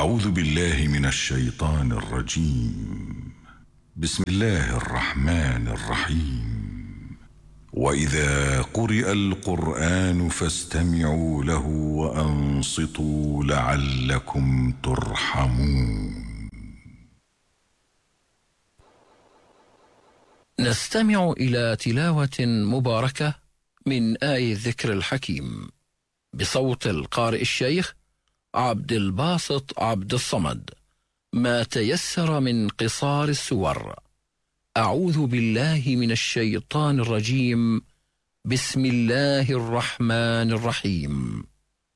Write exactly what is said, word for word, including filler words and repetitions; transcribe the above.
أعوذ بالله من الشيطان الرجيم. بسم الله الرحمن الرحيم. وإذا قرئ القرآن فاستمعوا له وأنصتوا لعلكم ترحمون. نستمع إلى تلاوة مباركة من آي الذكر الحكيم بصوت القارئ الشيخ عبد الباسط عبد الصمد، ما تيسر من قصار السور. أعوذ بالله من الشيطان الرجيم. بسم الله الرحمن الرحيم.